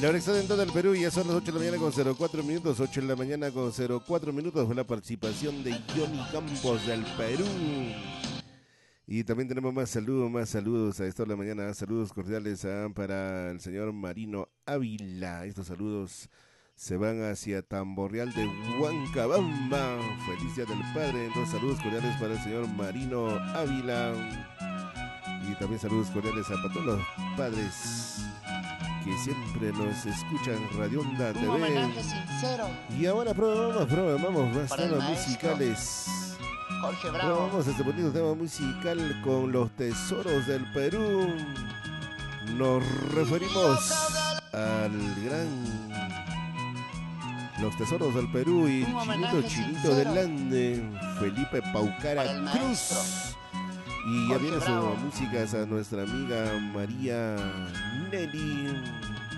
La hora exacta en todo el Perú, ya son las 8 de la mañana con 04 minutos, 8 de la mañana con 04 minutos, fue la participación de Johnny Campos del Perú. Y también tenemos más saludos a esta hora de la mañana, saludos cordiales para el señor Marino Ávila. Estos saludos se van hacia Tamborreal de Huancabamba. Feliz Día del Padre. Entonces saludos cordiales para el señor Marino Ávila. Y también saludos cordiales para todos los padres que siempre nos escuchan Radio Onda TV. Un homenaje sincero. Y ahora programamos más para temas musicales. Jorge Bravo. Vamos a este bonito tema musical con los tesoros del Perú. Nos referimos al gran Los Tesoros del Perú y Chinito del Ande, Felipe Paucara Cruz. Y ya viene su música a nuestra amiga María Nelly.